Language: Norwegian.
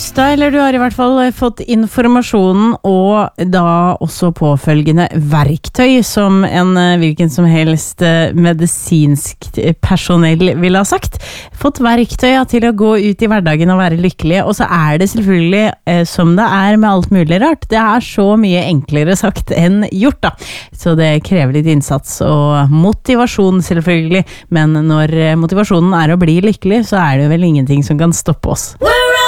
boosta, eller du har i hvert fall fått informasjonen og da også påfølgende verktøy som en hvilken som helst medisinsk personell vil ha sagt. Fått verktøy til å gå ut i hverdagen og være lykkelige, og så det selvfølgelig som det med alt mulig rart. Det så mye enklere sagt enn gjort da. Så det krever litt innsats og motivasjon selvfølgelig, men når motivasjonen å bli lykkelig, så det vel ingenting som kan stoppe oss.